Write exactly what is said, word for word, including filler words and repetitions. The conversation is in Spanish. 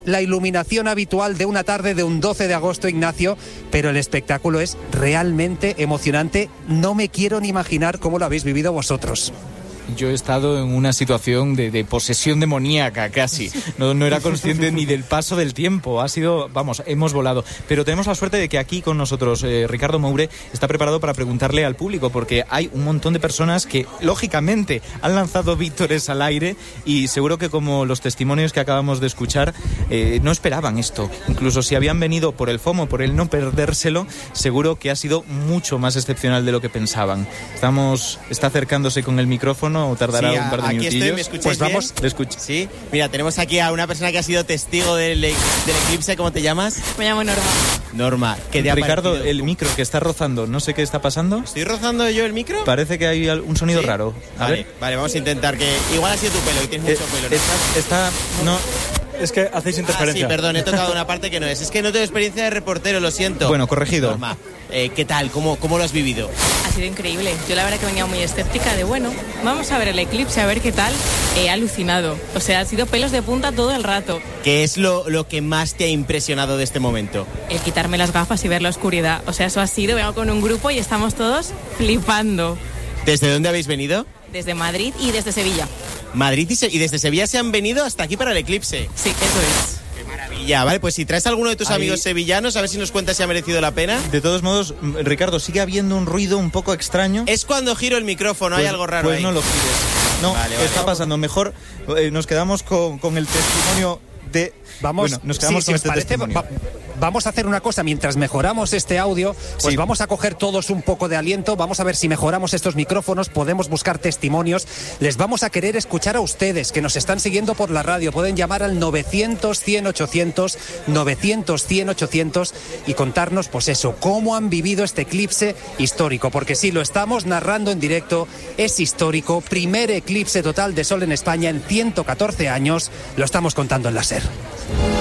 La iluminación habitual de una tarde de un doce de agosto, Ignacio, pero el espectáculo es realmente emocionante. No me quiero ni imaginar cómo lo habéis vivido vosotros. Yo he estado en una situación de, de posesión demoníaca casi. No, no era consciente ni del paso del tiempo. Ha sido, vamos, hemos volado. Pero tenemos la suerte de que aquí con nosotros eh, Ricardo Moure está preparado para preguntarle al público, porque hay un montón de personas que, lógicamente, han lanzado vítores al aire y seguro que, como los testimonios que acabamos de escuchar, eh, no esperaban esto. Incluso si habían venido por el FOMO, por el no perdérselo, seguro que ha sido mucho más excepcional de lo que pensaban. Estamos, está acercándose con el micrófono. ¿O tardará sí, un par de aquí minutillos? Estoy, ¿me escucháis pues vamos, bien? le escucho. Sí, mira, tenemos aquí a una persona que ha sido testigo del, del eclipse. ¿Cómo te llamas? Me llamo Norma. Norma, ¿qué te ha Ricardo, parecido? el micro que está rozando, no sé qué está pasando. ¿Estoy rozando yo el micro? Parece que hay un sonido ¿Sí? raro. A vale, ver. vale, vamos a intentar que... Igual ha sido tu pelo, que tienes Eh, mucho pelo, ¿no? Está... está no... Es que hacéis interferencia. Ah, sí, perdón, he tocado una parte que no es. Es que no tengo experiencia de reportero, lo siento. Bueno, corregido. Norma, eh, ¿qué tal? ¿Cómo, ¿Cómo lo has vivido? Ha sido increíble. Yo la verdad que venía muy escéptica de, bueno, vamos a ver el eclipse, a ver qué tal. He alucinado. O sea, ha sido pelos de punta todo el rato. ¿Qué es lo, lo que más te ha impresionado de este momento? El quitarme las gafas y ver la oscuridad. O sea, eso ha sido, vengo con un grupo y estamos todos flipando. ¿Desde dónde habéis venido? Desde Madrid y desde Sevilla. Madrid y, Se- y desde Sevilla se han venido hasta aquí para el eclipse. Sí, eso es. Qué maravilla, vale, pues si traes a alguno de tus Ahí... amigos sevillanos, a ver si nos cuentas si ha merecido la pena. De todos modos, Ricardo, sigue habiendo un ruido un poco extraño. Es cuando giro el micrófono, pues, hay algo raro pues ahí. no lo gires. No, vale, ¿qué vale. está pasando? Mejor eh, nos quedamos con, con el testimonio de... Vamos, bueno, nos quedamos sí, con si este os parece, testimonio. va, vamos a hacer una cosa, mientras mejoramos este audio, pues sí. vamos a coger todos un poco de aliento, vamos a ver si mejoramos estos micrófonos, podemos buscar testimonios, les vamos a querer escuchar a ustedes, que nos están siguiendo por la radio, pueden llamar al novecientos, cien, ochocientos, novecientos, cien, ochocientos y contarnos, pues eso, cómo han vivido este eclipse histórico, porque sí, lo estamos narrando en directo, es histórico, primer eclipse total de sol en España en ciento catorce años, lo estamos contando en la SER.